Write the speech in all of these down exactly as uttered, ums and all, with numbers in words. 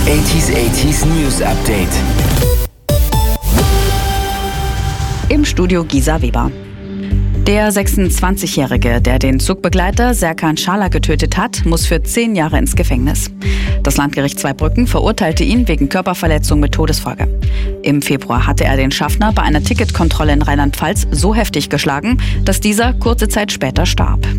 achtziger achtziger News Update. Im Studio Gisa Weber. Der sechsundzwanzigjährige, der den Zugbegleiter Serkan Schala getötet hat, muss für zehn Jahre ins Gefängnis. Das Landgericht Zweibrücken verurteilte ihn wegen Körperverletzung mit Todesfolge. Im Februar hatte er den Schaffner bei einer Ticketkontrolle in Rheinland-Pfalz so heftig geschlagen, dass dieser kurze Zeit später starb.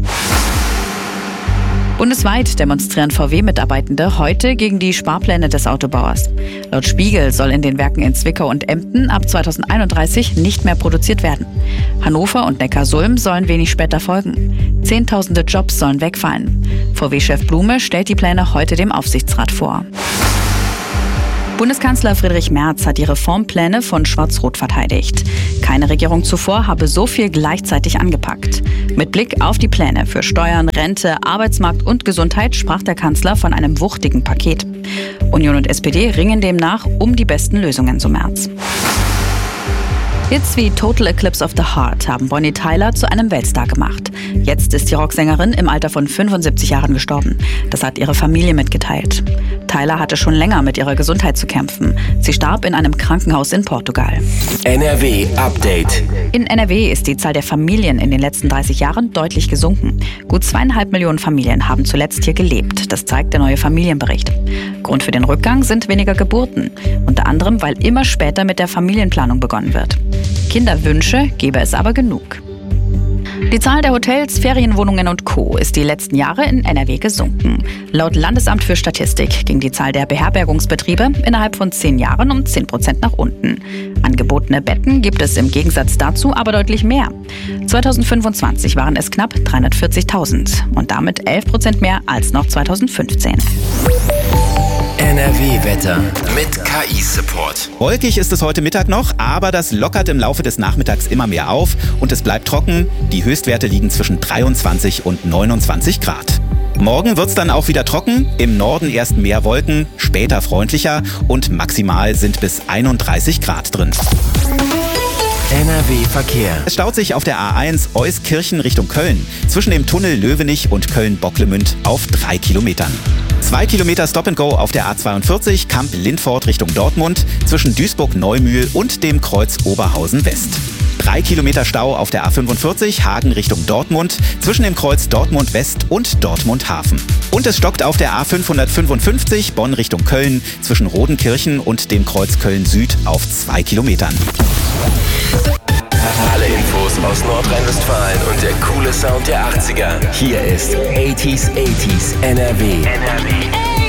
Bundesweit demonstrieren V W-Mitarbeitende heute gegen die Sparpläne des Autobauers. Laut Spiegel soll in den Werken in Zwickau und Emden ab zweitausendeinunddreißig nicht mehr produziert werden. Hannover und Neckarsulm sollen wenig später folgen. Zehntausende Jobs sollen wegfallen. V W-Chef Blume stellt die Pläne heute dem Aufsichtsrat vor. Bundeskanzler Friedrich Merz hat die Reformpläne von Schwarz-Rot verteidigt. Keine Regierung zuvor habe so viel gleichzeitig angepackt. Mit Blick auf die Pläne für Steuern, Rente, Arbeitsmarkt und Gesundheit sprach der Kanzler von einem wuchtigen Paket. Union und S P D ringen demnach um die besten Lösungen, so Merz. Hits wie Total Eclipse of the Heart haben Bonnie Tyler zu einem Weltstar gemacht. Jetzt ist die Rocksängerin im Alter von fünfundsiebzig Jahren gestorben. Das hat ihre Familie mitgeteilt. Tyler hatte schon länger mit ihrer Gesundheit zu kämpfen. Sie starb in einem Krankenhaus in Portugal. N R W Update. In N R W ist die Zahl der Familien in den letzten dreißig Jahren deutlich gesunken. Gut zweieinhalb Millionen Familien haben zuletzt hier gelebt. Das zeigt der neue Familienbericht. Grund für den Rückgang sind weniger Geburten. Unter anderem, weil immer später mit der Familienplanung begonnen wird. Kinderwünsche gäbe es aber genug. Die Zahl der Hotels, Ferienwohnungen und Co. ist die letzten Jahre in N R W gesunken. Laut Landesamt für Statistik ging die Zahl der Beherbergungsbetriebe innerhalb von zehn Jahren um zehn Prozent nach unten. Angebotene Betten gibt es im Gegensatz dazu aber deutlich mehr. zweitausendfünfundzwanzig waren es knapp dreihundertvierzigtausend und damit elf Prozent mehr als noch zweitausendfünfzehn. N R W-Wetter mit K I-Support. Wolkig ist es heute Mittag noch, aber das lockert im Laufe des Nachmittags immer mehr auf und es bleibt trocken. Die Höchstwerte liegen zwischen dreiundzwanzig und neunundzwanzig Grad. Morgen wird's dann auch wieder trocken, im Norden erst mehr Wolken, später freundlicher und maximal sind bis einunddreißig Grad drin. N R W-Verkehr. Es staut sich auf der A eins Euskirchen Richtung Köln zwischen dem Tunnel Löwenich und Köln-Bocklemünd auf drei Kilometern. Zwei Kilometer Stop-and-Go auf der A zweiundvierzig Kamp-Lindfort Richtung Dortmund zwischen Duisburg-Neumühl und dem Kreuz Oberhausen West. Drei Kilometer Stau auf der A fünfundvierzig Hagen Richtung Dortmund zwischen dem Kreuz Dortmund West und Dortmund Hafen. Und es stockt auf der A fünfhundertfünfundfünfzig Bonn Richtung Köln zwischen Rodenkirchen und dem Kreuz Köln Süd auf zwei Kilometern. Alle Infos aus Nordrhein-Westfalen und der coole Sound der achtziger. Hier ist achtziger achtziger N R W. N R W.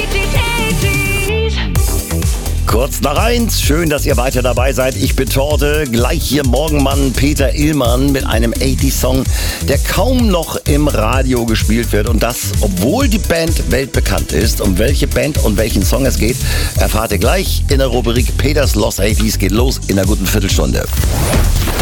Kurz nach eins, schön, dass ihr weiter dabei seid. Ich bin Torte, gleich hier Morgenmann Peter Illmann mit einem achtziger-Song, der kaum noch im Radio gespielt wird. Und das, obwohl die Band weltbekannt ist. Um welche Band und welchen Song es geht, erfahrt ihr gleich in der Rubrik Peters Lost achtziger geht los in einer guten Viertelstunde.